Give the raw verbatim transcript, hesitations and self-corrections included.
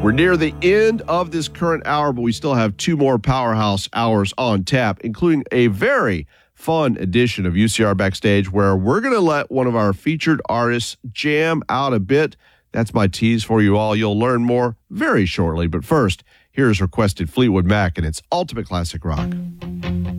We're near the end of this current hour, but we still have two more Powerhouse hours on tap, including a very fun edition of U C R Backstage where we're going to let one of our featured artists jam out a bit. That's my tease for you all. You'll learn more very shortly. But first, here's requested Fleetwood Mac and its Ultimate Classic Rock.